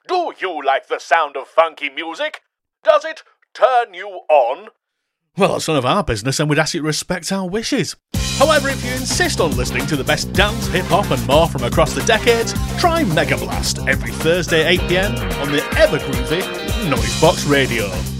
Do you like the sound of funky music? Does it turn you on? Well, it's none of our business, and we'd ask you to respect our wishes. However, if you insist on listening to the best dance, hip-hop and more from across the decades, try Mega Blast every Thursday 8pm on the ever-groovy Noisebox Radio.